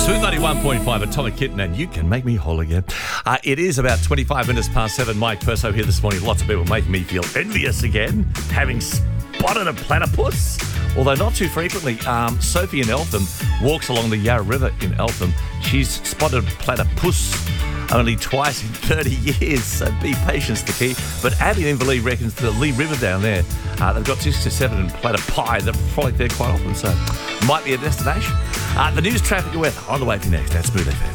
Smooth 91.5 Atomic Kitten, and you can make me whole again. It is about 25 minutes past 7. Mike Perso here this morning. Lots of people making me feel envious again, having spotted a platypus. Although not too frequently. Sophie in Eltham walks along the Yarra River in Eltham. She's spotted a platypus only twice in 30 years, so be patient's the key. But Abby in Inverleigh reckons the Lee River down there, they've got 6 to 7 and platypi that frolic there quite often, so might be a destination. The news, traffic and weather on the way for you next. That's Smooth FM.